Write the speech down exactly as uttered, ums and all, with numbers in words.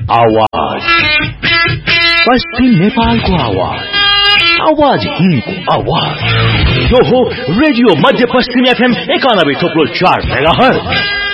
आवाज पश्चिम नेपालको आवाज आवाज हिन्दको आवाज यो हो रेडियो मध्य पश्चिम एफएम एकानब्बे थोप्लो चार मेगाहर्ज